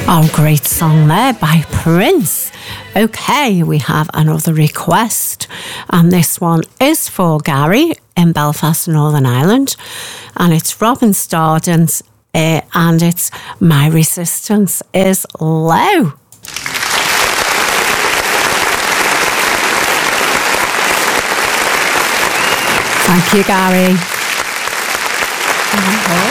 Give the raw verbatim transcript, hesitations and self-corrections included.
Oh, great song there by Prince. Okay, we have another request, and this one is for Gary in Belfast, Northern Ireland, and it's Robin Stardust, uh, and it's My Resistance Is Low. Thank you, Gary.